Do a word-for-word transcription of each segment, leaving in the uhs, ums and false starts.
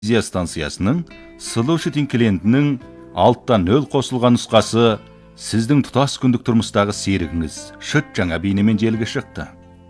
телевизия станциясының Solution клиентінің алттан нөл қосылған нұсқасы сіздің тұтас күндік тұрмыстағы серігіңіз шыт жаңа бейнемен желіге шықты.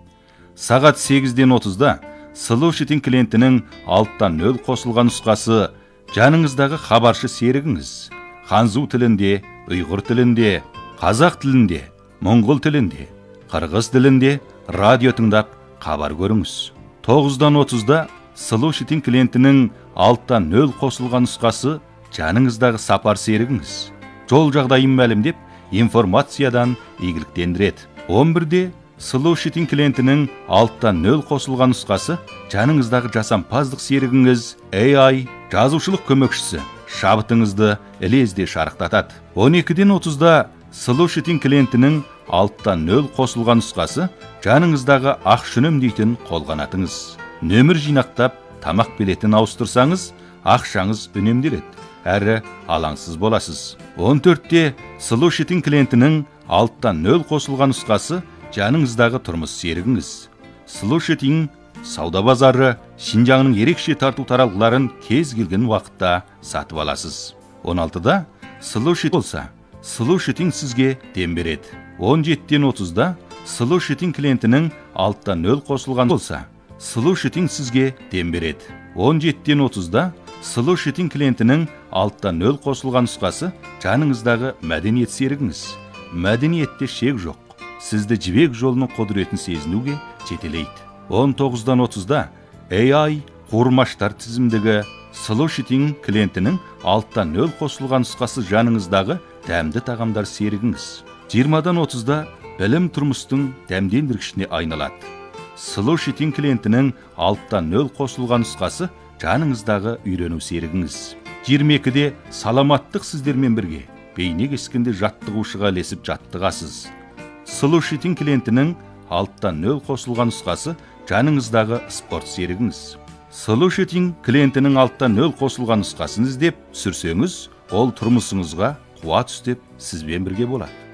Сағат сегізден отызда Solution клиентінің алттан нөл қосылған нұсқасы жаныңыздағы хабаршы серігіңіз ханзу тілінде, ұйғыр тілінде, қазақ тілінде, моңғол тілінде, қырғыз тілінде радио тыңдап хабар көріңіз. тоғыздан отызда Solution клиентінің алттан нөл қосылған нұсқасы жаныңыздағы сапар серігіңіз жол жағдайын мәлімдеп информациядан игіліктендіреді. он бірде Solution клиентінің алттан нөл қосылған нұсқасы жаныңыздағы жасампаздық серігіңіз эй ай жазушылық көмекшісі шабытыңызды ілезде шарықтатады. он екіден отызда Solution клиентінің алттан нөл қосылған нұсқасы жаныңыздағы ақшын дейтін қолғанатыңыз. Нөмір жинақтап тамақ билетін ауыстырсаңыз ақшаңыз үнемделеді, әрі алаңсыз боласыз. он төртте Solution клиентінің алттан нөл қосылған нұсқасы жаныңыздағы тұрмыс серігіңіз. Solution сауда базары Шинжаңның ерекше тарту таралғыларын кез келген уақытта сатып аласыз. он алтыда Solution болса, Solution сізге дем береді. он жетіден отызда Solution клиентінің алттан нөл қосылған болса, Solution сізге дем береді. он жетіден отызда Solution клиентінің алттан нөл қосылған нұсқасы жаныңыздағы мәдениет серігіңіз. Мәдениетте шек жоқ. Сізді жібек жолының құдіретін сезінуге жетелейді. он тоғыздан отызда эй ай қуырмаштар тізімдегі Solution клиентінің алттан нөл қосылған нұсқасы жаныңыздағы дәмді тағамдар серігіңіз. жиырмадан отызда білім тұрмыстың дәмдендіргішіне айналады. Solution клиентінің алттан нөл қосылған нұсқасы жаныңыздағы үйрену серігіңіз. жиырма екіде саламаттық сіздермен бірге бейне кескенде жаттығушыға ілесіп жаттығасыз. Solution клиентінің алттан нөл қосылған нұсқасы жаныңыздағы спорт серігіңіз. Solution клиентінің алттан нөл қосылған нұсқасын іздеп түсірсеңіз, ол тұрмысыңызға қуат үстеп сізбен бірге болады.